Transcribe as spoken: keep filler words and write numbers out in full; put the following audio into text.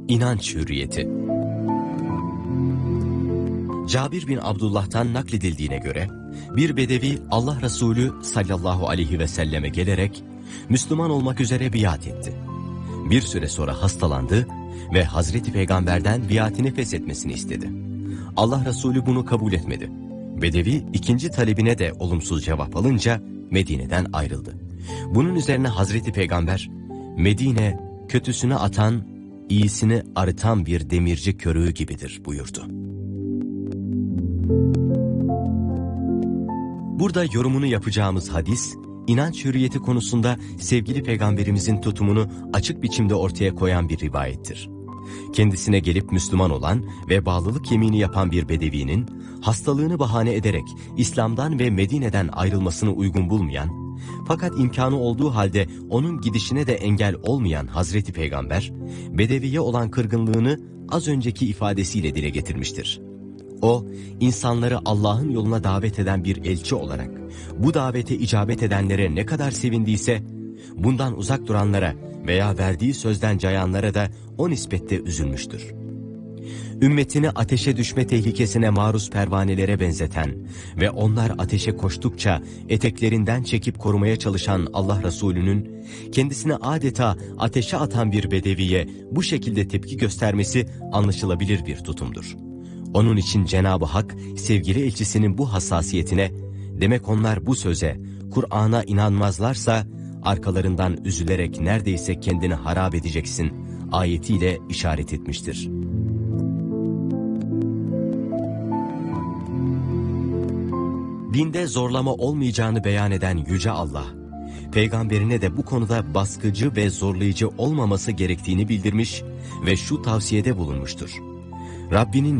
İnanç hürriyeti. Cabir bin Abdullah'tan nakledildiğine göre, bir bedevi Allah Resulü sallallahu aleyhi ve selleme gelerek Müslüman olmak üzere biat etti. Bir süre sonra hastalandı ve Hazreti Peygamber'den biatini feshetmesini istedi. Allah Resulü bunu kabul etmedi. Bedevi ikinci talebine de olumsuz cevap alınca Medine'den ayrıldı. Bunun üzerine Hazreti Peygamber, Medine kötüsünü atan, iyisini arıtan bir demirci körüğü gibidir buyurdu. Burada yorumunu yapacağımız hadis, inanç hürriyeti konusunda sevgili Peygamberimizin tutumunu açık biçimde ortaya koyan bir rivayettir. Kendisine gelip Müslüman olan ve bağlılık yemini yapan bir bedevinin, hastalığını bahane ederek İslam'dan ve Medine'den ayrılmasını uygun bulmayan, fakat imkanı olduğu halde onun gidişine de engel olmayan Hazreti Peygamber, bedeviye olan kırgınlığını az önceki ifadesiyle dile getirmiştir. O, insanları Allah'ın yoluna davet eden bir elçi olarak, bu davete icabet edenlere ne kadar sevindiyse, bundan uzak duranlara veya verdiği sözden cayanlara da o nispette üzülmüştür. Ümmetini ateşe düşme tehlikesine maruz pervanelere benzeten ve onlar ateşe koştukça eteklerinden çekip korumaya çalışan Allah Resulü'nün kendisini adeta ateşe atan bir bedeviye bu şekilde tepki göstermesi anlaşılabilir bir tutumdur. Onun için Cenab-ı Hak sevgili elçisinin bu hassasiyetine, demek onlar bu söze, Kur'an'a inanmazlarsa arkalarından üzülerek neredeyse kendini harap edeceksin ayetiyle işaret etmiştir. Dinde zorlama olmayacağını beyan eden Yüce Allah, Peygamberine de bu konuda baskıcı ve zorlayıcı olmaması gerektiğini bildirmiş ve şu tavsiyede bulunmuştur. Rabbinin